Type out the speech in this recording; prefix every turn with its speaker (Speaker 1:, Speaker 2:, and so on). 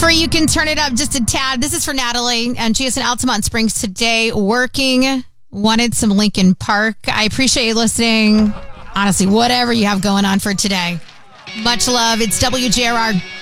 Speaker 1: free. You can turn it up just a tad. This is for Natalie, and she is in Altamont Springs today working. Wanted some Lincoln Park. I appreciate you listening. Honestly, whatever you have going on for today. Much love. It's WJRR.